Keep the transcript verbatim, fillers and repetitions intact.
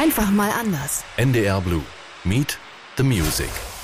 Einfach mal anders. N D R Blue. Meet the Music.